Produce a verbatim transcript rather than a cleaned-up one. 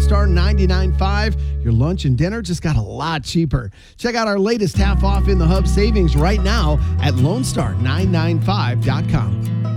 Star ninety-nine point five. Your lunch and dinner just got a lot cheaper. Check out our latest half off in the Hub savings right now at lone star nine nine five dot com.